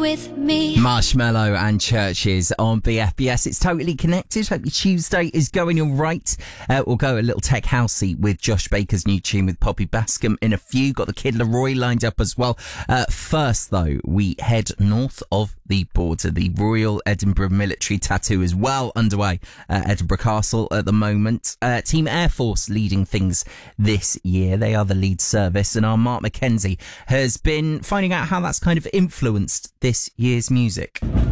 with me. Marshmallow and Churches on BFBS. It's totally connected. Hope your Tuesday is going all right. We'll go a little tech housey with Josh Baker's new tune with Poppy Bascom in a few. Got the Kid Laroi lined up as well. First, though, we head north of the border. The Royal Edinburgh Military Tattoo is well underway at Edinburgh Castle at the moment. Team Air Force leading things this year. They are the lead service, and our Mark McKenzie has been finding out how that's kind of influenced this year's music.